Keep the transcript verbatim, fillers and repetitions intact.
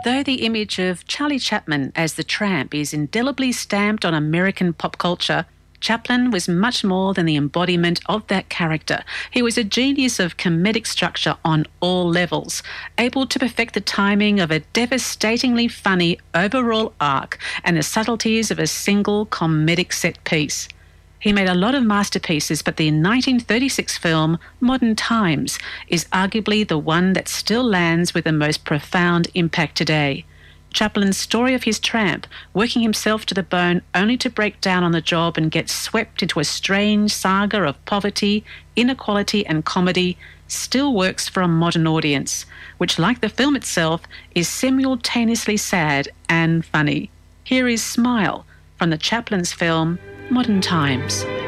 Though the image of Charlie Chaplin as the tramp is indelibly stamped on American pop culture, Chaplin was much more than the embodiment of that character. He was a genius of comedic structure on all levels, able to perfect the timing of a devastatingly funny overall arc and the subtleties of a single comedic set piece. He made a lot of masterpieces, but the nineteen thirty-six film Modern Times is arguably the one that still lands with the most profound impact today. Chaplin's story of his tramp, working himself to the bone only to break down on the job and get swept into a strange saga of poverty, inequality and comedy, still works for a modern audience, which, like the film itself, is simultaneously sad and funny. Here is Smile from the Chaplin's film Modern Times.